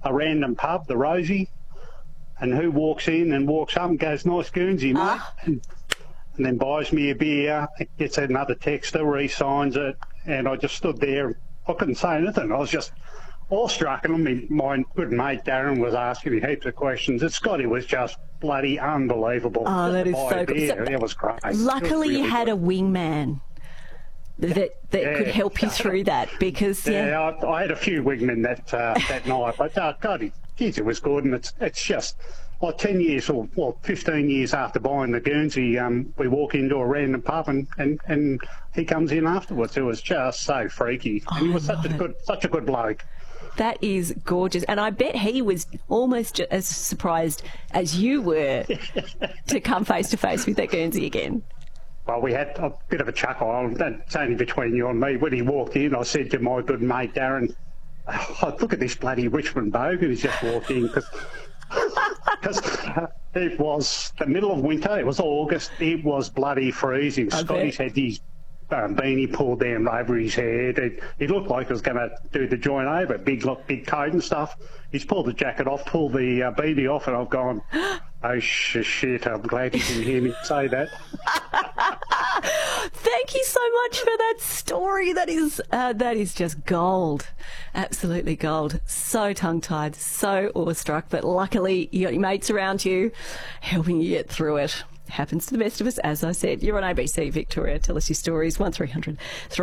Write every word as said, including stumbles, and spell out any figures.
a random pub, the Rosie, and who walks in and walks up and goes, "Nice Guernsey, mate," Ah. and, and then buys me a beer, gets another texter, re-signs it, and I just stood there. I couldn't say anything. I was just awestruck, and my, my good mate Darren was asking me heaps of questions. And Scotty was just bloody unbelievable. Oh, that is Buy so a good. beer, So- it was great. It was Luckily, you really had good. a wingman that that Yeah. could help you through that, because yeah, Yeah, I, I had a few wingmen that uh, that night, but uh, God, it, geez, it was good, and it's it's just like ten years or well, fifteen years after buying the Guernsey, um, we walk into a random pub and, and, and he comes in afterwards. It was just so freaky, and he I was such a love it. good such a good bloke. that is gorgeous. And I bet he was almost ju- as surprised as you were to come face to face with that Guernsey again. Well, we had a bit of a chuckle. That's only between you and me. When he walked in, I said to my good mate Darren, "Oh, look at this bloody Richmond bogan who's just walked in," because it was the middle of winter. It was August. It was bloody freezing. I Scotty's bet. had his um, beanie pulled down over his head. It, it looked like he was going to do the joint over, big look, big coat and stuff. He's pulled the jacket off, pulled the uh, beanie off, and I've gone, "Oh sh- shit! I'm glad you didn't hear me say that." Thank you so much for that story. That is uh, that is just gold, absolutely gold. So tongue-tied, so awestruck, but luckily you got your mates around you, helping you get through it. Happens to the best of us, as I said. You're on A B C Victoria. Tell us your stories. One three hundred